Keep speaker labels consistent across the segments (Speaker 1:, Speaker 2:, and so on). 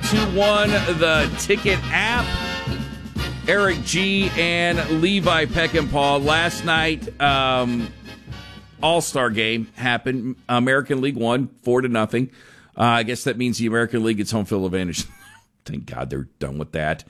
Speaker 1: 921 the Ticket app. Eric G. and Levi Peckinpah. Last night, All-Star game happened. American League won 4-0. I guess that means the American League gets home field advantage. Thank God they're done with that.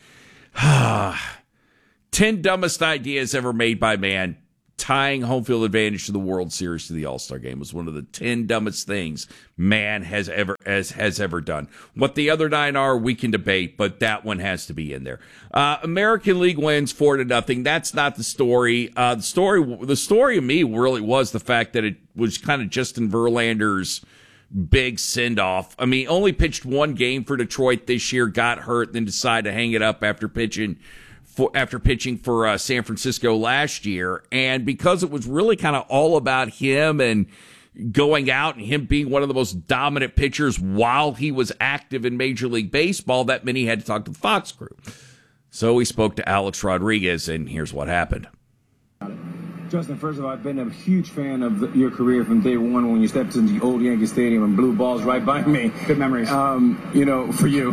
Speaker 1: 10 dumbest ideas ever made by man. Tying home field advantage to the World Series to the All-Star game was one of the 10 dumbest things man has ever done. What the other 9 are, we can debate, but that one has to be in there. American League wins 4-0. That's not the story. The story of me really was the fact that it was kind of Justin Verlander's big send-off. I mean, only pitched one game for Detroit this year, got hurt, then decided to hang it up after pitching for San Francisco last year. And because it was really kind of all about him and going out and him being one of the most dominant pitchers while he was active in Major League Baseball, that meant he had to talk to the Fox crew. So he spoke to Alex Rodriguez, and here's what happened.
Speaker 2: Justin, first of all, I've been a huge fan of your career from day one when you stepped into the old Yankee Stadium and blew balls right by me.
Speaker 3: Good memories.
Speaker 2: For you.
Speaker 3: You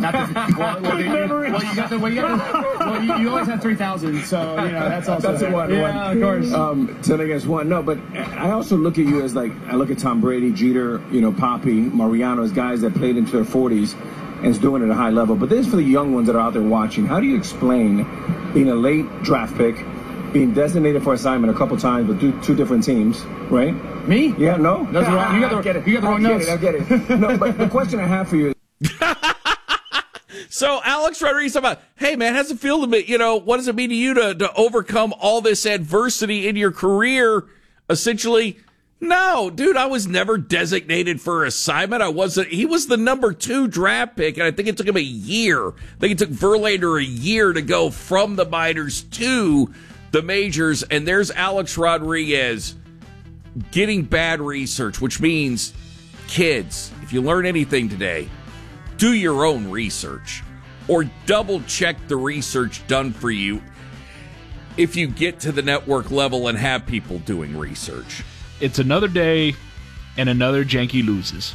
Speaker 3: always have 3,000, so, that's also
Speaker 2: That's one.
Speaker 3: Yeah, of course.
Speaker 2: 10 against 1. No, but I also look at you as I look at Tom Brady, Jeter, Papi, Mariano as guys that played into their 40s and is doing it at a high level. But this is for the young ones that are out there watching. How do you explain being a late draft pick, being designated for assignment a couple times with two different teams, right?
Speaker 3: Me?
Speaker 2: Yeah, no?
Speaker 3: That's wrong. You got the wrong notes.
Speaker 2: I get it. No, but the question I have for you is...
Speaker 1: So Alex Rodriguez about, hey man, how's it feel to be, what does it mean to you to overcome all this adversity in your career? Essentially, no, dude, I was never designated for assignment. He was the number 2 draft pick, and I think it took him a year. I think it took Verlander a year to go from the minors to the majors, and there's Alex Rodriguez getting bad research, which means, kids, if you learn anything today, do your own research or double check the research done for you if you get to the network level and have people doing research.
Speaker 4: It's another day and another Yankee loses.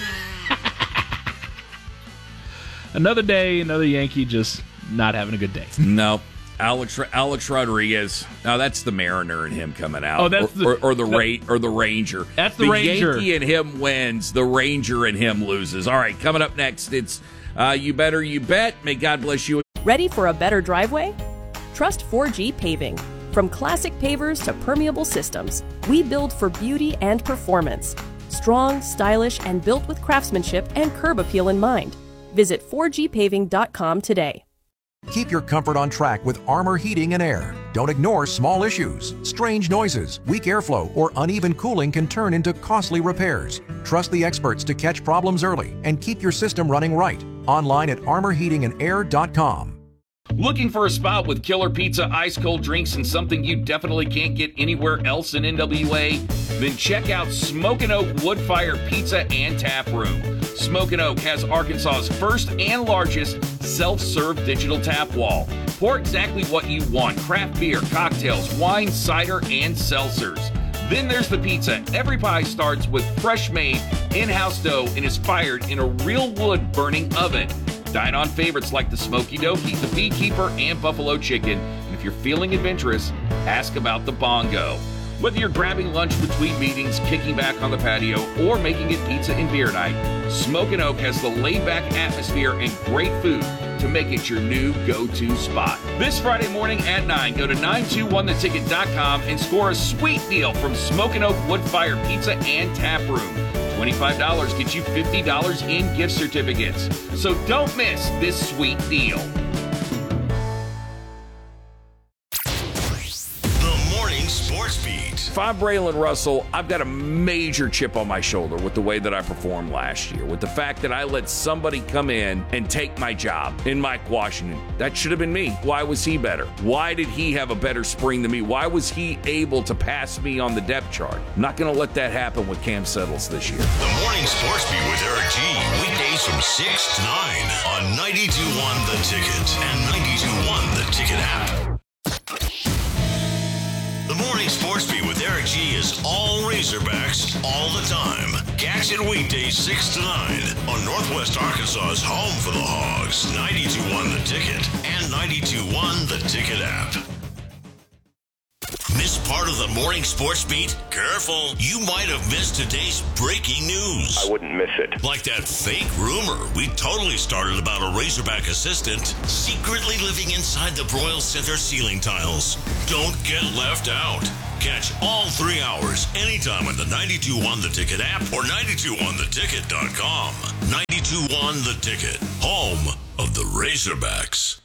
Speaker 4: Another day, another Yankee just not having a good day.
Speaker 1: No. Alex Rodriguez. Now that's the Mariner and him coming out.
Speaker 4: Oh, that's
Speaker 1: the Ranger.
Speaker 4: That's the Ranger.
Speaker 1: Yankee and him wins. The Ranger and him loses. All right, coming up next, it's You Better You Bet. May God bless you.
Speaker 5: Ready for a better driveway? Trust 4G Paving. From classic pavers to permeable systems, we build for beauty and performance. Strong, stylish, and built with craftsmanship and curb appeal in mind. Visit 4gpaving.com today.
Speaker 6: Keep your comfort on track with Armor Heating and Air. Don't ignore small issues. Strange noises, weak airflow, or uneven cooling can turn into costly repairs. Trust the experts to catch problems early and keep your system running right. Online at armorheatingandair.com.
Speaker 1: Looking for a spot with killer pizza, ice cold drinks, and something you definitely can't get anywhere else in NWA? Then check out Smokin' Oak Wood-Fire Pizza and Tap Room. Smokin' Oak has Arkansas's first and largest self-serve digital tap wall. Pour exactly what you want: craft beer, cocktails, wine, cider, and seltzers. Then there's the pizza. Every pie starts with fresh-made, in-house dough and is fired in a real wood-burning oven. Dine on favorites like the Smoky Dokie, the Beekeeper, and Buffalo Chicken. And if you're feeling adventurous, ask about the Bongo. Whether you're grabbing lunch between meetings, kicking back on the patio, or making it pizza and beer night, Smokin' Oak has the laid-back atmosphere and great food to make it your new go-to spot. This Friday morning at 9, go to 921theticket.com and score a sweet deal from Smokin' Oak Wood-Fire Pizza and Tap Room. $25 gets you $50 in gift certificates. So don't miss this sweet deal.
Speaker 7: The Morning Sports Beat.
Speaker 1: If I'm Braylon Russell, I've got a major chip on my shoulder with the way that I performed last year, with the fact that I let somebody come in and take my job in Mike Washington. That should have been me. Why was he better? Why did he have a better spring than me? Why was he able to pass me on the depth chart? I'm not going to let that happen with Cam Settles this year.
Speaker 7: The Morning Sports Beat with Eric G. Weekdays from 6 to 9 on 92.1 The Ticket and 92.1 The Ticket app. The Morning Sports Beat with Eric G is all Razorbacks all the time. Catch it weekdays 6 to 9 on Northwest Arkansas's home for the Hogs, 92.1 The Ticket and 92.1 The Ticket app. Miss part of the Morning Sports Beat? Careful, you might have missed today's breaking news.
Speaker 8: I wouldn't miss it.
Speaker 7: Like that fake rumor we totally started about a Razorback assistant secretly living inside the Broyles Center ceiling tiles. Don't get left out. Catch all 3 hours anytime on the 92.1 The Ticket app or 92.1theticket.com. 92.1 The Ticket, home of the Razorbacks.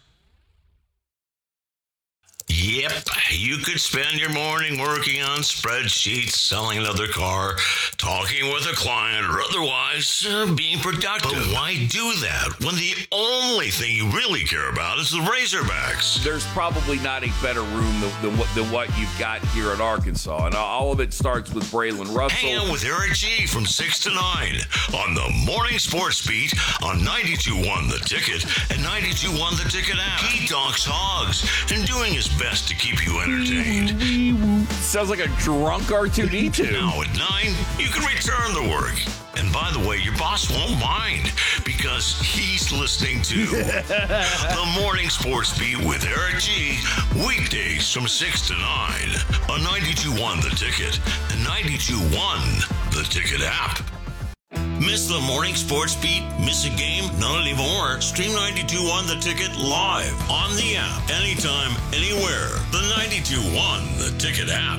Speaker 7: Yep, you could spend your morning working on spreadsheets, selling another car, talking with a client, or otherwise being productive. But why do that when the only thing you really care about is the Razorbacks?
Speaker 1: There's probably not a better room than what you've got here at Arkansas. And all of it starts with Braylon Russell.
Speaker 7: Hang out with Eric G from 6 to 9 on the Morning Sports Beat on 92.1 The Ticket and 92.1 The Ticket app. He talks hogs and doing his best to keep you entertained.
Speaker 1: Sounds like a drunk R2-D2.
Speaker 7: Now at 9, you can return to work. And by the way, your boss won't mind because he's listening to the Morning Sports Beat with Eric G. Weekdays from 6 to 9 on 92.1 The Ticket and 92.1 The Ticket app. Miss the Morning Sports Beat? Miss a game? Not anymore. Stream 92.1 The Ticket live on the app. Anytime, anywhere. The 92.1 The Ticket app.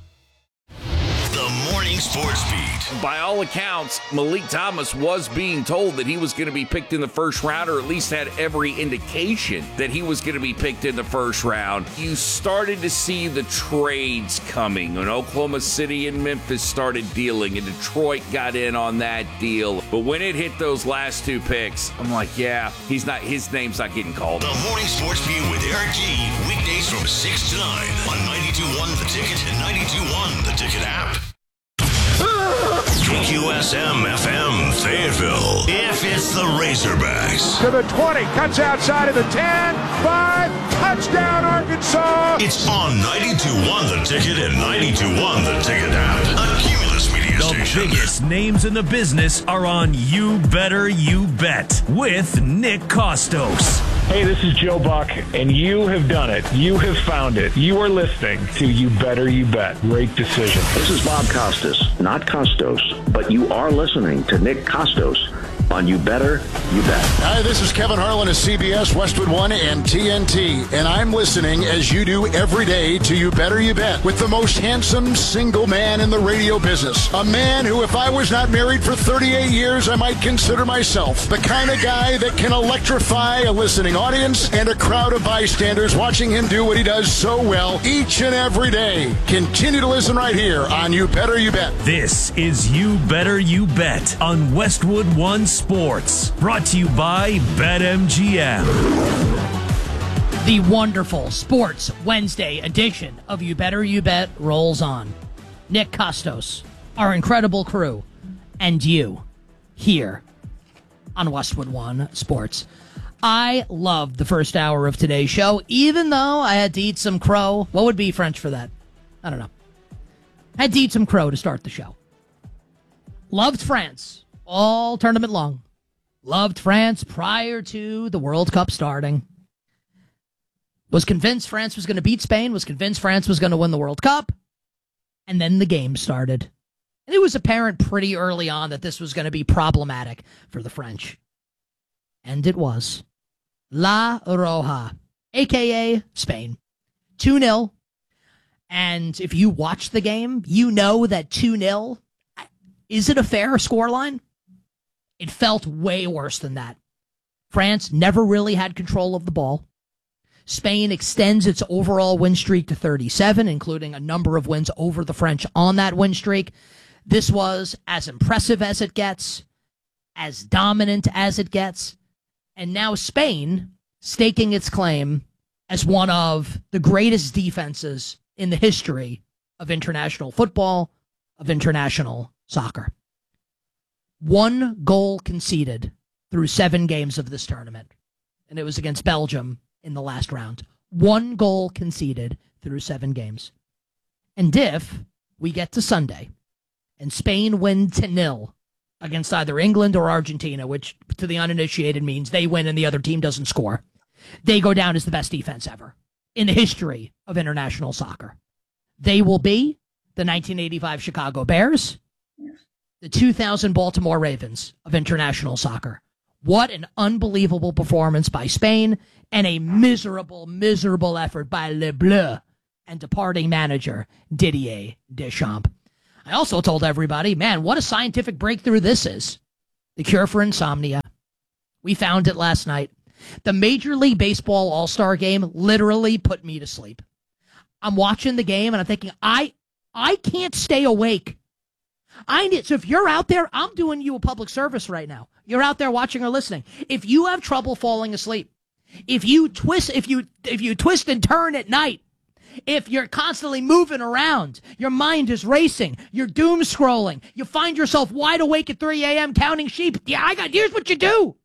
Speaker 7: The Morning Sports Beat.
Speaker 1: By all accounts, Malik Thomas was being told that he was going to be picked in the first round, or at least had every indication that he was going to be picked in the first round. You started to see the trades coming, and Oklahoma City and Memphis started dealing, and Detroit got in on that deal. But when it hit those last two picks, I'm like, yeah, his name's not getting called.
Speaker 7: The Morning Sports Beat with Eric G. Weekdays from 6 to 9 on 92.1 The Ticket and 92.1 The Ticket app. KQSM FM Fayetteville. If it's the Razorbacks.
Speaker 9: To the 20, cuts outside of the 10, 5, touchdown Arkansas.
Speaker 7: It's on 92.1 The Ticket and 92.1 The Ticket app. A Cumulus Media Station.
Speaker 10: The biggest names in the business are on You Better You Bet with Nick Costos.
Speaker 9: Hey, this is Joe Buck, and you have done it. You have found it. You are listening to You Better You Bet. Great decision.
Speaker 8: This is Bob Costas, not Costos, but you are listening to Nick Costos on You Better You Bet.
Speaker 11: Hi, this is Kevin Harlan of CBS, Westwood One, and TNT, and I'm listening as you do every day to You Better You Bet with the most handsome single man in the radio business. A man who, if I was not married for 38 years, I might consider myself the kind of guy that can electrify a listening audience and a crowd of bystanders watching him do what he does so well each and every day. Continue to listen right here on You Better You Bet.
Speaker 10: This is You Better You Bet on Westwood One Sports, brought to you by BetMGM.
Speaker 12: The wonderful Sports Wednesday edition of You Better You Bet rolls on. Nick Costos, our incredible crew, and you here on Westwood One Sports. I loved the first hour of today's show, even though I had to eat some crow. What would be French for that? I don't know. I had to eat some crow to start the show. Loved France all tournament long. Loved France prior to the World Cup starting. Was convinced France was going to beat Spain. Was convinced France was going to win the World Cup. And then the game started. And it was apparent pretty early on that this was going to be problematic for the French. And it was. La Roja, a.k.a. Spain. 2-0. And if you watch the game, you know that 2-0, is it a fair scoreline? It felt way worse than that. France never really had control of the ball. Spain extends its overall win streak to 37, including a number of wins over the French on that win streak. This was as impressive as it gets, as dominant as it gets. And now Spain staking its claim as one of the greatest defenses in the history of international football, of international soccer. 1 goal conceded through 7 games of this tournament, and it was against Belgium in the last round. 1 goal conceded through 7 games. And if we get to Sunday and Spain win 2-0 against either England or Argentina, which to the uninitiated means they win and the other team doesn't score, they go down as the best defense ever in the history of international soccer. They will be the 1985 Chicago Bears, the 2000 Baltimore Ravens of international soccer. What an unbelievable performance by Spain and a miserable, miserable effort by Le Bleu and departing manager Didier Deschamps. I also told everybody, man, what a scientific breakthrough this is. The cure for insomnia. We found it last night. The Major League Baseball All-Star Game literally put me to sleep. I'm watching the game and I'm thinking, I can't stay awake. So if you're out there, I'm doing you a public service right now. You're out there watching or listening. If you have trouble falling asleep, if you twist and turn at night, if you're constantly moving around, your mind is racing, you're doom scrolling, you find yourself wide awake at 3 a.m. counting sheep, here's what you do.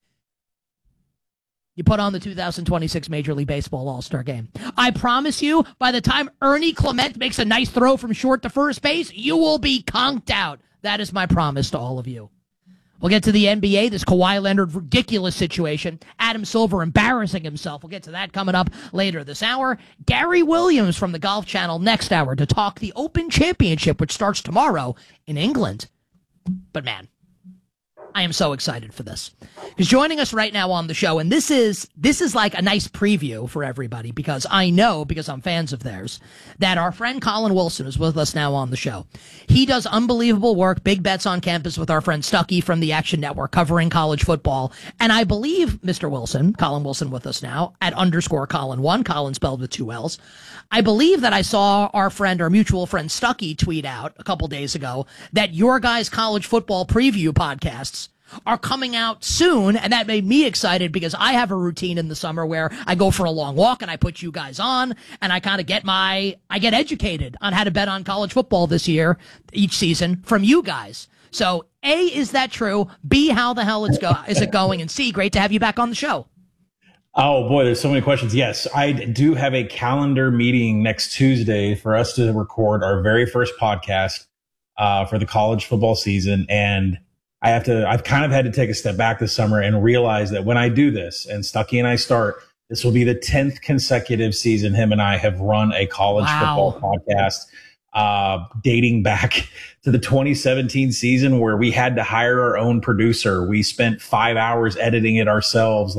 Speaker 12: You put on the 2026 Major League Baseball All-Star Game. I promise you, by the time Ernie Clement makes a nice throw from short to first base, you will be conked out. That is my promise to all of you. We'll get to the NBA, this Kawhi Leonard ridiculous situation. Adam Silver embarrassing himself. We'll get to that coming up later this hour. Gary Williams from the Golf Channel next hour to talk the Open Championship, which starts tomorrow in England. But man, I am so excited for this. Because joining us right now on the show, and this is like a nice preview for everybody, because I know, because I'm fans of theirs, that our friend Colin Wilson is with us now on the show. He does unbelievable work, Big Bets on Campus, with our friend Stuckey from the Action Network, covering college football. And I believe Mr. Wilson, Colin Wilson with us now, at _Colin1, Colin spelled with 2 L's. I believe that I saw our mutual friend Stuckey tweet out a couple days ago that your guys' college football preview podcasts are coming out soon, and that made me excited because I have a routine in the summer where I go for a long walk and I put you guys on, and I kind of get educated on how to bet on college football this year, each season, from you guys. So, A, is that true? B, how the hell is it going? And C, great to have you back on the show.
Speaker 13: Oh boy, there's so many questions. Yes, I do have a calendar meeting next Tuesday for us to record our very first podcast for the college football season. And I've kind of had to take a step back this summer and realize that when I do this and Stuckey and I start, this will be the 10th consecutive season him and I have run a college football podcast, dating back to the 2017 season where we had to hire our own producer. We spent 5 hours editing it ourselves.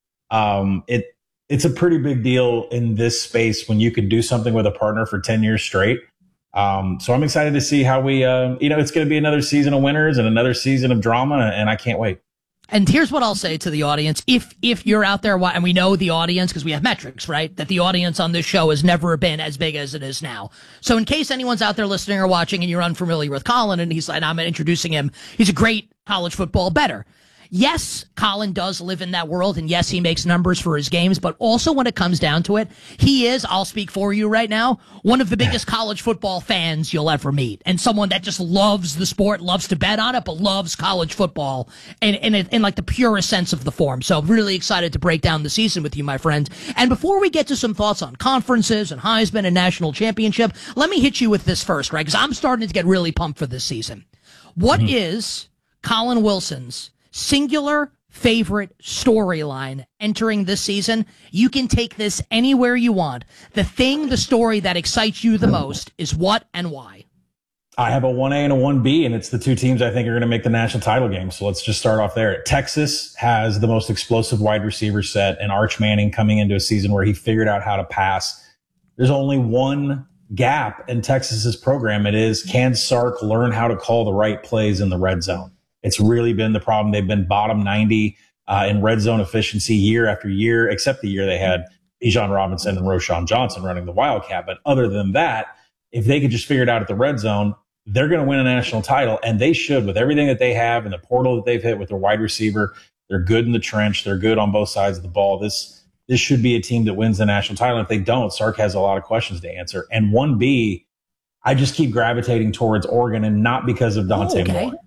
Speaker 13: It's a pretty big deal in this space when you can do something with a partner for 10 years straight. So I'm excited to see how we, it's going to be another season of winners and another season of drama, and I can't wait.
Speaker 12: And here's what I'll say to the audience. If you're out there, and we know the audience because we have metrics, right? That the audience on this show has never been as big as it is now. So in case anyone's out there listening or watching and you're unfamiliar with Colin, and I'm introducing him, he's a great college football bettor. Yes, Colin does live in that world, and yes, he makes numbers for his games, but also when it comes down to it, he is, I'll speak for you right now, one of the biggest college football fans you'll ever meet, and someone that just loves the sport, loves to bet on it, but loves college football in like the purest sense of the form. So really excited to break down the season with you, my friend. And before we get to some thoughts on conferences and Heisman and national championship, let me hit you with this first, right? Because I'm starting to get really pumped for this season. What is Colin Wilson's singular favorite storyline entering this season? You can take this anywhere you want. The story that excites you the most is what and why?
Speaker 13: I have a 1A and a 1B, and it's the two teams I think are going to make the national title game. So let's just start off there. Texas has the most explosive wide receiver set, and Arch Manning coming into a season where he figured out how to pass. There's only one gap in Texas's program. It is, can Sark learn how to call the right plays in the red zone? It's really been the problem. They've been bottom 90 in red zone efficiency year after year, except the year they had Bijan Robinson and Roschon Johnson running the Wildcat. But other than that, if they could just figure it out at the red zone, they're going to win a national title, and they should with everything that they have and the portal that they've hit with their wide receiver. They're good in the trench. They're good on both sides of the ball. This should be a team that wins the national title. If they don't, Sark has a lot of questions to answer. And 1B, I just keep gravitating towards Oregon, and not because of Dante Moore.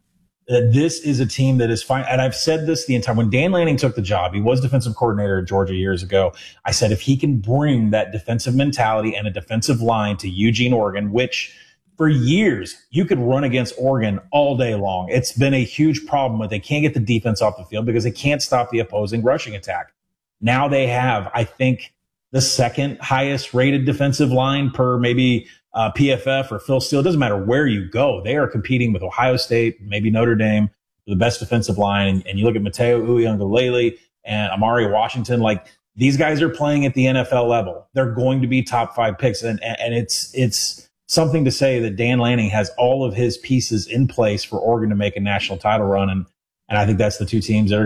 Speaker 13: this is a team that is fine. And I've said this the entire, when Dan Lanning took the job, he was defensive coordinator at Georgia years ago. I said, if he can bring that defensive mentality and a defensive line to Eugene, Oregon, which for years you could run against Oregon all day long. It's been a huge problem, but they can't get the defense off the field because they can't stop the opposing rushing attack. Now they have, I think, the second highest rated defensive line per maybe PFF or Phil Steele. It doesn't matter where you go. They are competing with Ohio State, maybe Notre Dame, for the best defensive line. And you look at Mateo Uiagalelei and Amari Washington, like these guys are playing at the NFL level. They're going to be top 5 picks. And it's something to say that Dan Lanning has all of his pieces in place for Oregon to make a national title run. And I think that's the two teams that are